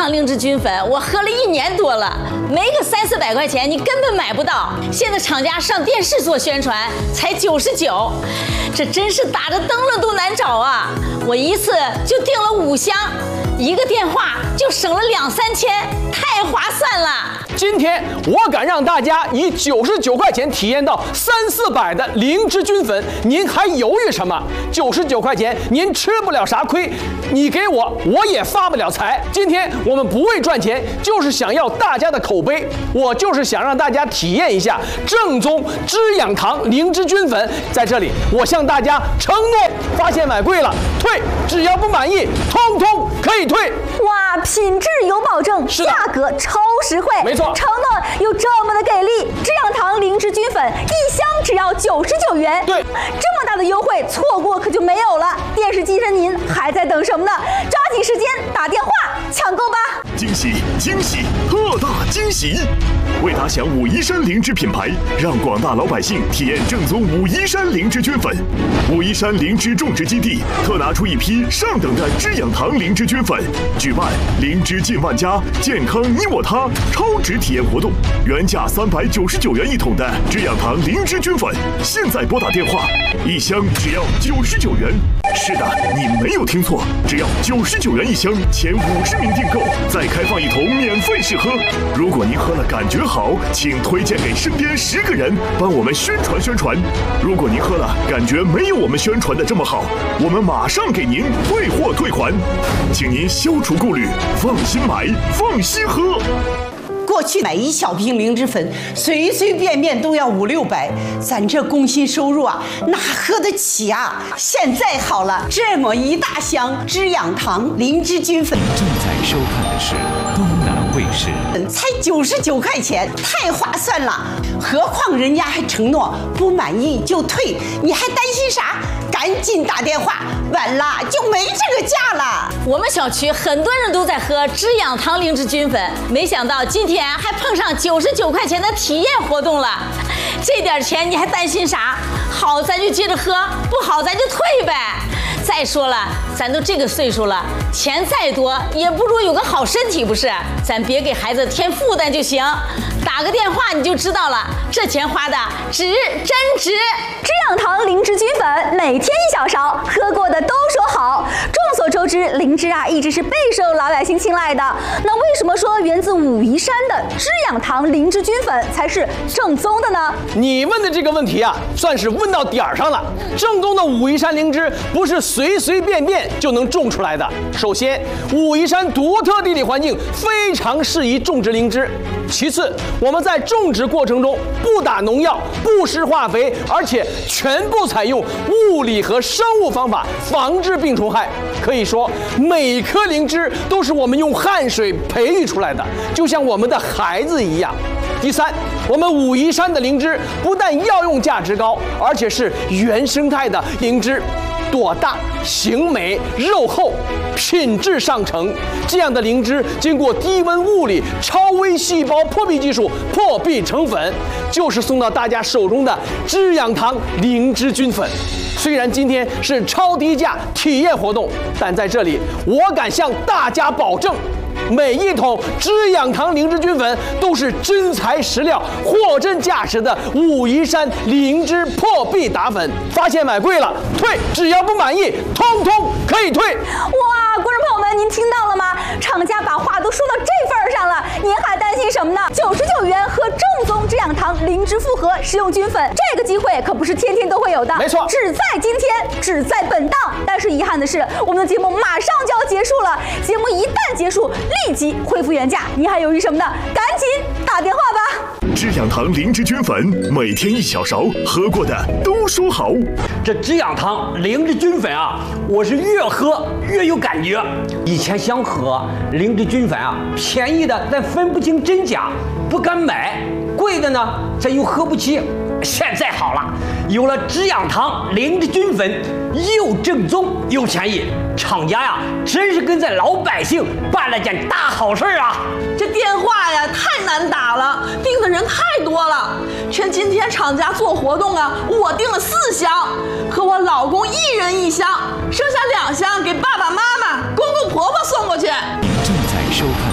糖灵芝菌粉我喝了1年多了，没个300-400块钱你根本买不到。现在厂家上电视做宣传才99，这真是打着灯笼都难找啊！我一次就订了5箱，1个电话就省了2-3千，太划算了。 今天我敢让大家以99块钱体验到300-400的灵芝菌粉，您还犹豫什么？99块钱您吃不了啥亏，你给我也发不了财。今天我们不为赚钱，就是想要大家的口碑，我就是想让大家体验一下正宗滋养堂灵芝菌粉。在这里，我向大家承诺，发现买贵了退，只要不满意，通通可以退。 哇，品质有保证，价格超实惠， 没错， 承诺又这么的给力。滋养堂灵芝菌粉1箱只要99元， 对， 这么大的优惠，错过可就没有了。电视机前您还在等什么呢？抓紧时间打电话抢购吧！ 惊喜惊喜，特大惊喜！为打响武夷山灵芝品牌，让广大老百姓体验正宗武夷山灵芝菌粉。武夷山灵芝种植基地特拿出一批上等的滋养堂灵芝菌粉，举办灵芝近万家，健康你我他超值体验活动。原价399元1桶的滋养堂灵芝菌粉，现在拨打电话，1箱只要99元。是的，你没有听错，只要99元1箱，前50名订购，再开放1桶免费试喝。如果您喝了感觉好，请推荐给身边10个人，帮我们宣传宣传。如果您喝了感觉没有我们宣传的这么好，我们马上给您退货退款，请您消除顾虑，放心买，放心喝。 过去买1小瓶灵芝粉，随随便便都要500-600，咱这工薪收入啊，哪喝得起啊？现在好了，这么一大箱滋养堂灵芝菌粉。 正在收看的是东南卫视， 才99块钱，太划算了。何况人家还承诺不满意就退，你还担心啥？赶紧打电话，晚了就没这个价了。 我们小区很多人都在喝滋养堂灵芝菌粉，没想到今天还碰上99块钱的体验活动了。这点钱你还担心啥？好咱就接着喝，不好咱就退呗。再说了，咱都这个岁数了，钱再多也不如有个好身体，不是？咱别给孩子添负担就行。打个电话你就知道了，这钱花的值，真值。 滋养堂灵芝菌粉每天1小勺，喝过的都说好。众所周知，灵芝啊一直是备受老百姓青睐的。那为什么说源自武夷山的滋养堂灵芝菌粉才是正宗的呢？ 你问的这个问题啊，算是问到点儿上了。正宗的武夷山灵芝不是随随便便就能种出来的。首先，武夷山独特地理环境非常适宜种植灵芝。其次，我们在种植过程中不打农药、不施化肥，而且全部采用物理和生物方法防治病虫害。可以说，每颗灵芝都是我们用汗水培育出来的，就像我们的孩子一样。第三，我们武夷山的灵芝不但药用价值高，而且是原生态的灵芝。朵大、形美、肉厚，品质上乘。这样的灵芝经过低温物理、超微细胞破壁技术破壁成粉，就是送到大家手中的滋养堂灵芝菌粉。虽然今天是超低价体验活动，但在这里我敢向大家保证，每1桶滋养堂灵芝菌粉都是真材实料、货真价实的武夷山灵芝破壁打粉。发现买贵了退，只要不满意，通通可以退。 哇，观众朋友们，您听到了吗？厂家把话都说到这份儿上了，您还担心什么呢？99元喝正宗滋养堂灵芝复合食用菌粉，这个机会可不是天天都会有的， 没错， 只在今天，只在本档。但是遗憾的是，我们的节目马上就要结束了，节目一旦结束，立即恢复原价，你还犹豫什么呢？赶紧打电话吧！ 滋养堂灵芝菌粉每天1小勺，喝过的都说好。 这滋养堂灵芝菌粉啊，我是越喝越有感觉。以前想喝灵芝菌粉啊，便宜的咱分不清真假，不敢买；贵的呢，咱又喝不起。现在好了，有了滋养堂灵芝菌粉，又正宗又便宜，厂家呀真是跟咱老百姓办了件大好事啊！ 这电话呀太难打了，订的人太多了。趁今天厂家做活动啊，我订了4箱，和我老公1人1箱，剩下2箱给爸爸妈妈、公公婆婆送过去。 正在收看